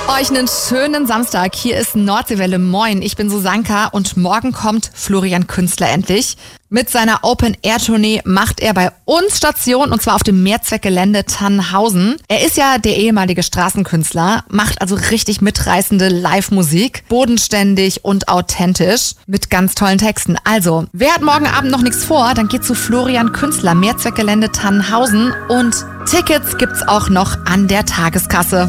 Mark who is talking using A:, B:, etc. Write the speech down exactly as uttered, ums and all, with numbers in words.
A: Euch einen schönen Samstag. Hier ist Nordseewelle. Moin, ich bin Susanka und morgen kommt Florian Künstler endlich. Mit seiner Open-Air-Tournee macht er bei uns Station und zwar auf dem Mehrzweckgelände Tannhausen. Er ist ja der ehemalige Straßenkünstler, macht also richtig mitreißende Live-Musik, bodenständig und authentisch mit ganz tollen Texten. Also, wer hat morgen Abend noch nichts vor, dann geht zu Florian Künstler, Mehrzweckgelände Tannhausen und Tickets gibt's auch noch an der Tageskasse.